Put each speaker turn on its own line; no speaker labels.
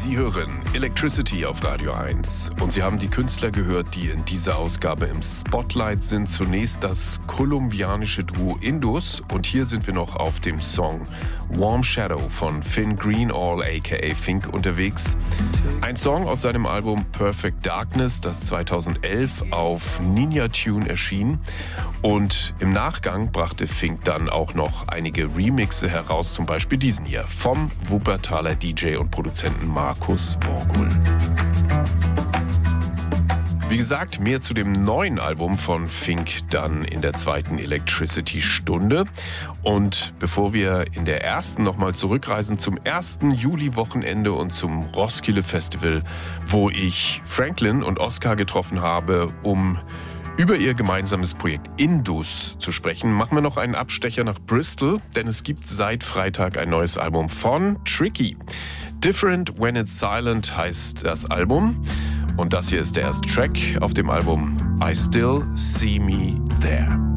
Sie hören Electricity auf Radio 1 und Sie haben die Künstler gehört, die in dieser Ausgabe im Spotlight sind. Zunächst das kolumbianische Duo Indus und hier sind wir noch auf dem Song Warm Shadow von Finn Greenall aka Fink unterwegs. Ein Song aus seinem Album Perfect Darkness, das 2011 auf Ninja Tune erschien. Und im Nachgang brachte Fink dann auch noch einige Remixe heraus, zum Beispiel diesen hier vom Wuppertaler DJ und Produzenten Markus Worgul. Wie gesagt, mehr zu dem neuen Album von Fink dann in der zweiten Electricity-Stunde. Und bevor wir in der ersten nochmal zurückreisen zum 1. Juli-Wochenende und zum Roskilde Festival, wo ich Franklin und Oscar getroffen habe, um über ihr gemeinsames Projekt Indus zu sprechen, machen wir noch einen Abstecher nach Bristol, denn es gibt seit Freitag ein neues Album von Tricky. Different When It's Silent heißt das Album und das hier ist der erste Track auf dem Album I Still See Me There.